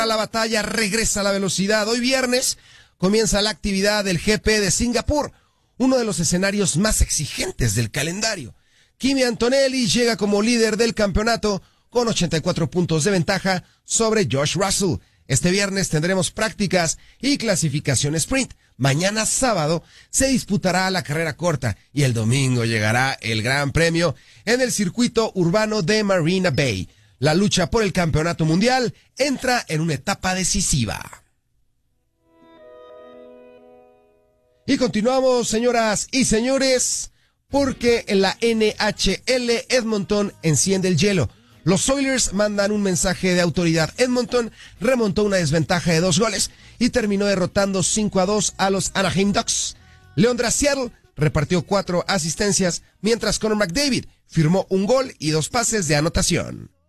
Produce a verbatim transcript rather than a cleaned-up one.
A la batalla regresa la velocidad. Hoy viernes comienza la actividad del G P de Singapur, uno de los escenarios más exigentes del calendario. Kimi Antonelli llega como líder del campeonato con ochenta y cuatro puntos de ventaja sobre Josh Russell. Este viernes tendremos prácticas y clasificación sprint. Mañana sábado se disputará la carrera corta y el domingo llegará el Gran Premio en el circuito urbano de Marina Bay. La lucha por el campeonato mundial entra en una etapa decisiva. Y continuamos, señoras y señores, porque en la N H L Edmonton enciende el hielo. Los Oilers mandan un mensaje de autoridad. Edmonton remontó una desventaja de dos goles y terminó derrotando cinco a dos a los Anaheim Ducks. Leon Draisaitl repartió cuatro asistencias, mientras Connor McDavid firmó un gol y dos pases de anotación.